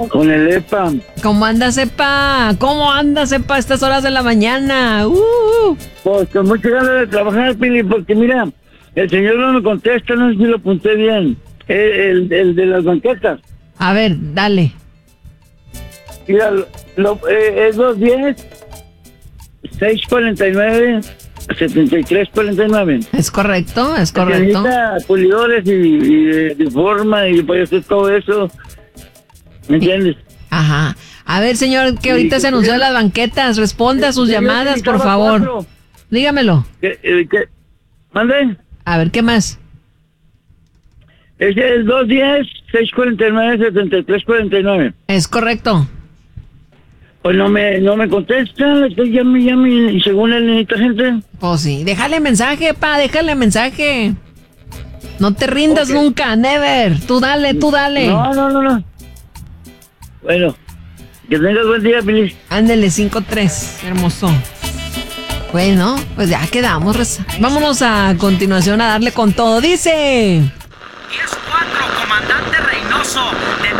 Con el EPA. ¿Cómo andas, Epa? ¿Cómo andas, Epa, a estas horas de la mañana? Pues con mucha ganas de trabajar, Pili, porque mira, el señor no me contesta, no sé si lo apunté bien. El de las banquetas. A ver, dale. Mira, es 210-649-7349. Es correcto, es Se correcto. necesita pulidores y de forma y para hacer todo eso. ¿Me entiendes? Ajá. A ver, señor, que ahorita se anunció de las banquetas. Responda a sus llamadas, por favor. Dígamelo. ¿Qué? ¿Mande? A ver, ¿qué más? Es el 210-649-7349. Es correcto. Pues no me contesta, estoy llame, y según él necesita gente. Pues sí, déjale mensaje, pa, déjale mensaje. No te rindas nunca, never. Tú dale. No. Bueno, que tengas buen día, feliz. Ándele, 5-3, hermoso. Bueno, pues ya quedamos. Vámonos a continuación a darle con todo. Dice... 10-4, comandante Reynoso.